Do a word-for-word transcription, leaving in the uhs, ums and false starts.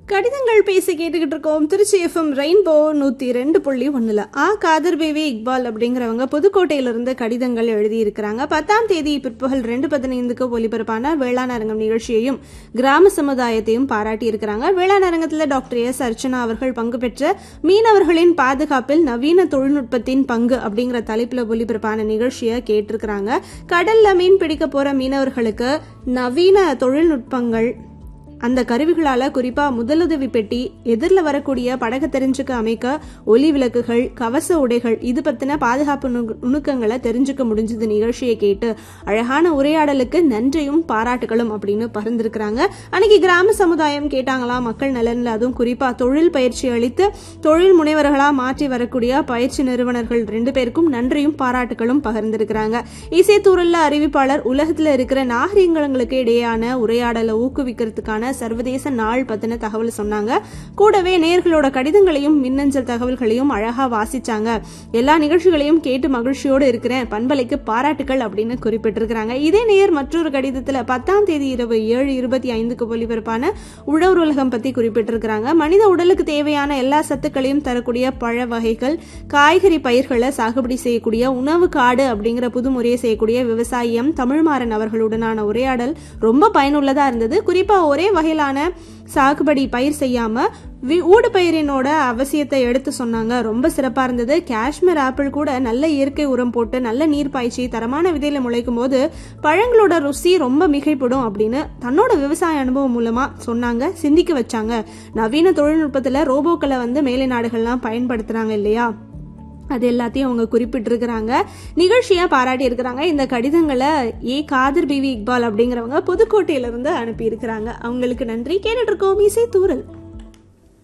கடிதங்கள் பேசி கேட்டுக்கிட்டு இருக்கோம். திருச்சி எஃப்எம் ரெயின்போ நூத்தி ரெண்டு புள்ளி ஒண்ணுல ஆ காதர் பேவி இக்பால் அப்படிங்கிறவங்க புதுக்கோட்டையிலிருந்து கடிதங்கள் எழுதியிருக்கிறாங்க. பத்தாம் தேதி பிற்பகல் ரெண்டு பதினைந்துக்கு ஒலிபரப்பான வேளாண் அரங்கம் நிகழ்ச்சியையும் கிராம சமுதாயத்தையும் பாராட்டி இருக்கிறாங்க. வேளாண் அரங்கத்தில் டாக்டர் எஸ் அர்ச்சனா அவர்கள் பங்கு பெற்ற மீனவர்களின் பாதுகாப்பில் நவீன தொழில்நுட்பத்தின் பங்கு அப்படிங்கிற தலைப்புல ஒலிபரப்பான நிகழ்ச்சியை கேட்டிருக்கிறாங்க. கடல்ல மீன் பிடிக்க போற மீனவர்களுக்கு நவீன தொழில்நுட்பங்கள் அந்த கருவிகளால குறிப்பா முதலுதவி பெட்டி, எதிரில் வரக்கூடிய படகு தெரிஞ்சுக்க அமைக்க ஒலி விளக்குகள், கவச உடைகள், இது பத்தின பாதுகாப்பு நுணுக்கங்களை தெரிஞ்சுக்க முடிஞ்சது. நிகழ்ச்சியை கேட்டு அழகான உரையாடலுக்கு நன்றியும் பாராட்டுகளும் அப்படின்னு பகிர்ந்திருக்கிறாங்க. அன்னைக்கு கிராம சமுதாயம் கேட்டாங்களா மக்கள் நலன்ல, அதுவும் குறிப்பா தொழில் பயிற்சி அளித்து தொழில் முனைவர்களா மாற்றி வரக்கூடிய பயிற்சி நிறுவனர்கள் ரெண்டு பேருக்கும் நன்றியும் பாராட்டுகளும் பகிர்ந்திருக்கிறாங்க. இசைத்தூரல்ல அறிவிப்பாளர் உலகத்துல இருக்கிற நாகரிகங்களுக்கு இடையேயான உரையாடலை ஊக்குவிக்கிறதுக்கான சர்வதேச நாள் பத்தின தகவல் சொன்னாங்க. கூடவே நேயர்களோட கடிதங்களையும் மின்னஞ்சல் தகவல்களையும் அழகா வாசிச்சாங்க. எல்லா நிகழ்ச்சிகளையும் கேட்டு மகிழ்ச்சியோடு இருக்கிறேன், பண்பலைக்கு பாராட்டுகள் அப்படின்னு குறிப்பிட்டிருக்கிறாங்க. இதே நேயர் மற்றொரு கடிதத்துல பத்தாம் தேதி இரவு ஏழு இருபத்தி ஐந்துக்கு ஒலிபரப்பான உழவர் உலகம் பத்தி குறிப்பிட்டிருக்கிறாங்க. மனித உடலுக்கு தேவையான எல்லா சத்துக்களையும் தரக்கூடிய பழ வகைகள், காய்கறி பயிர்களை சாகுபடி செய்யக்கூடிய உணவு காடு அப்படிங்கிற புது முறையை செய்யக்கூடிய விவசாயம் தமிழ்மாறன் அவர்களுடனான உரையாடல் ரொம்ப பயனுள்ளதா இருந்தது. குறிப்பா ஒரே வகையிலான சாகுபடி பயிர் செய்யாம ஊடு பயிரினோட அவசியத்தை எடுத்து சொன்னாங்க. ரொம்ப சிறப்பா இருந்தது. காஷ்மீர் ஆப்பிள் கூட நல்ல இயற்கை உரம் போட்டு நல்ல நீர் பாய்ச்சி தரமான விதையில முளைக்கும் போது பழங்களோட ருசி ரொம்ப மிகைப்படும் அப்படின்னு தன்னோட விவசாய அனுபவம் மூலமா சொன்னாங்க, சிந்திக்க வச்சாங்க. நவீன தொழில்நுட்பத்துல ரோபோக்களை வந்து மேலை நாடுகள்லாம் பயன்படுத்துறாங்க இல்லையா, அது எல்லாத்தையும் அவங்க குறிப்பிட்டிருக்கிறாங்க. நிகழ்ச்சியா பாராட்டி இருக்கிறாங்க. இந்த கடிதங்களை ஏ காதர் பேவி இக்பால் அப்படிங்கிறவங்க புதுக்கோட்டையிலிருந்து அனுப்பி இருக்கிறாங்க. அவங்களுக்கு நன்றி. கேட்டுட்டு இருக்கோம் இசை தூரல்.